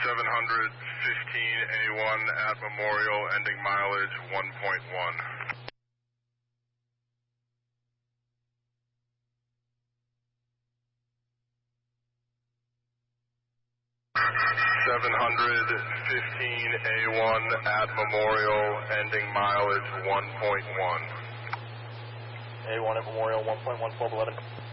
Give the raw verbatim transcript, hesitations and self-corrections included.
seven fifteen A one at Memorial, ending mileage one point one. seven fifteen A one at Memorial, ending mileage one point one. A one at Memorial, one point one, twelve eleven.